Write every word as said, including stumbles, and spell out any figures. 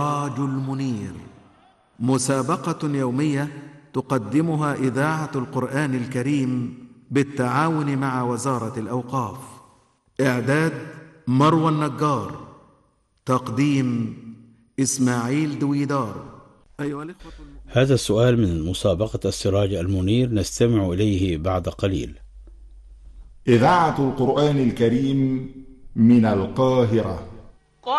السراج المنير، مسابقة يومية تقدمها إذاعة القرآن الكريم بالتعاون مع وزارة الأوقاف. إعداد مروى النجار، تقديم إسماعيل دويدار. أيها الإخوة، هذا السؤال من مسابقة السراج المنير نستمع إليه بعد قليل. إذاعة القرآن الكريم من القاهرة.